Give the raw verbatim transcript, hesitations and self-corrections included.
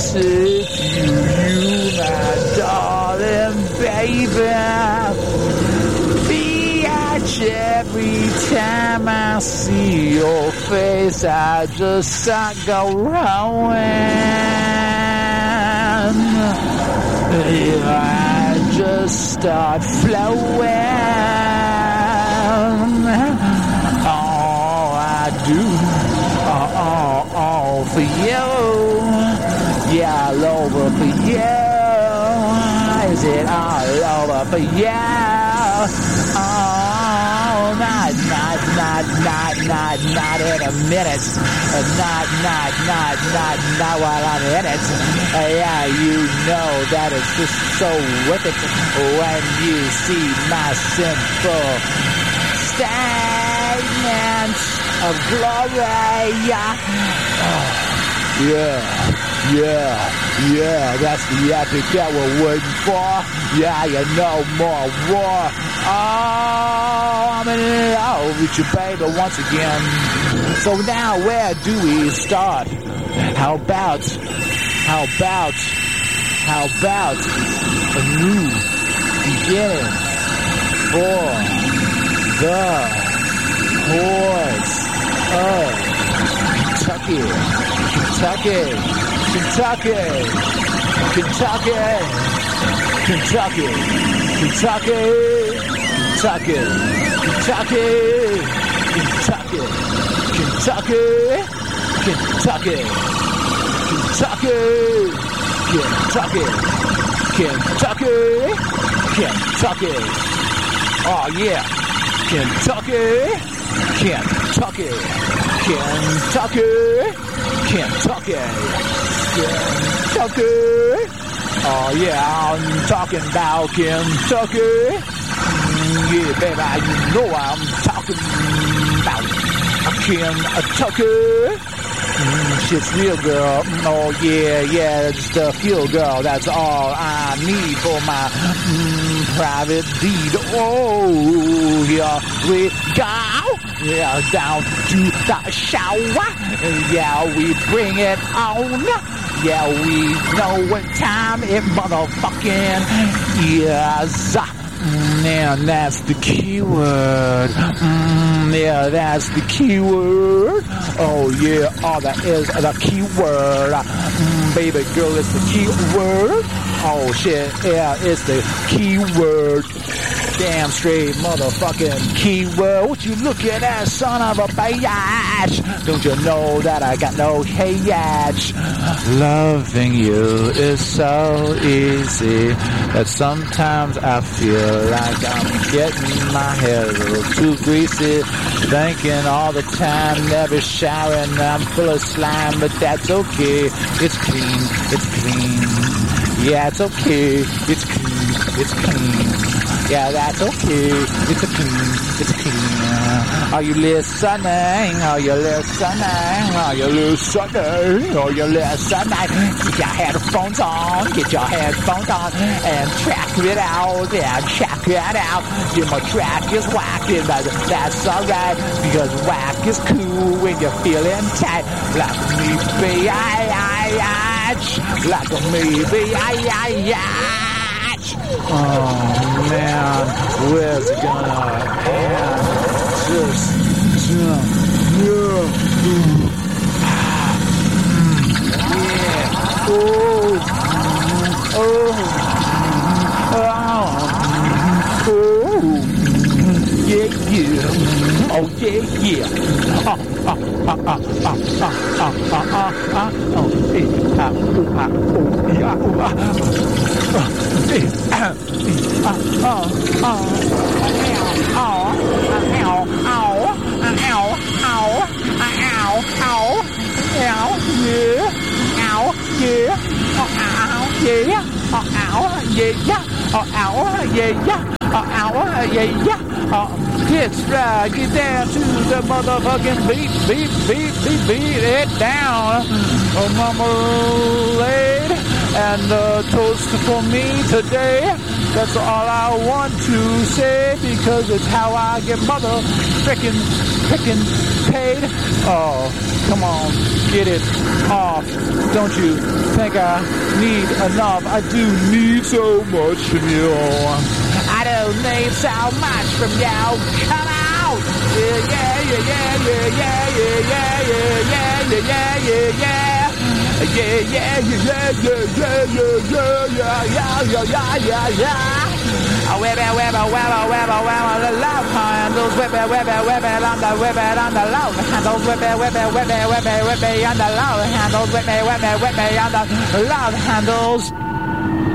say to you, my darling baby, every time I see your face, I just start going. I just start flowing. All I do, all, all, all for you. Yeah, all over for you. Is it all over for you? Oh, not, not, not, not, not, not in a minute. Not, not, not, not, not while I'm in it. Uh, yeah, you know that it's just so wicked when you see my simple statement of glory. Oh, yeah. Yeah, yeah, that's the epic that we're waiting for. Yeah, you know, more war. Oh, I'm in love with you, baby, once again. So now, where do we start? How about, how about, how about a new beginning for the horse of Kentucky, Kentucky. Kentucky, Kentucky, Kentucky, Kentucky, Kentucky, Kentucky, Kentucky, Kentucky, Kentucky, Kentucky, Kentucky, Kentucky, Kentucky. Oh yeah, Kentucky, Kentucky, Kentucky, Kentucky. Kentucky. Oh yeah, I'm talking about Kentucky. Yeah, baby, you know I'm talking about Kentucky. Mm, shit's real, girl. Oh yeah, yeah, just a feel, girl. That's all I need for my mm, private deed. Oh, here we go. Yeah, down to the shower. Yeah, we bring it on. Yeah, we know what time it motherfucking is. Mm, yeah, that's the key word. Mm, yeah, that's the key word. Oh, yeah, all that is the key word. Mm, baby girl, it's the key word. Oh, shit, yeah, it's the key word. Damn straight motherfucking keyword. What you looking at, son of a bitch? Don't you know that I got no hatch? Loving you is so easy that sometimes I feel like I'm getting my hair a little too greasy. Thinking all the time, never showering, I'm full of slime, but that's okay. It's clean, it's clean. Yeah, it's okay. It's clean, it's clean. Yeah, that's okay. It's a clean, it's clean. Are you listening? Are you listening? Are you listening? Are you listening? Get your headphones on, get your headphones on, and check it out. Yeah, check it out. Yeah, my track is whacking, but that's alright, because whack is cool when you're feeling tight. Like me, be I, I, I, like me, be I, I, I. Oh man, where's it gonna end? Just, just, yeah, yeah, oh, oh, oh, oh, yeah, yeah, oh yeah, yeah, ah, ah, ah, ah, ah, ah, ah, ah, ah, oh, eh, ah, oh, ah, oh, yeah, oh, ah. It's right, get down to the motherfucking beat, beat, beat, beat, beat it down. Oh, marmalade and a toast for me today. That's all I want to say, because it's how I get mother frickin', frickin', paid? Oh, come on, get it off. Don't you think I need enough? I do need so much from you. I don't need so much from you. Come out! Yeah, yeah, yeah, yeah, yeah, yeah, yeah, yeah, yeah, yeah, yeah, yeah. Yeah, yeah, yeah, yeah, yeah, yeah, yeah, yeah, yeah, yeah, yeah, yeah. Whip it, whip it, whip it, whip it, whip it, the love handles. Whip it, whip it, whip it on the, whip it on the love handles. Whip it, whip it, whip it, whip it, whip it on the love handles. Whip it, whip it, whip it on the love handles.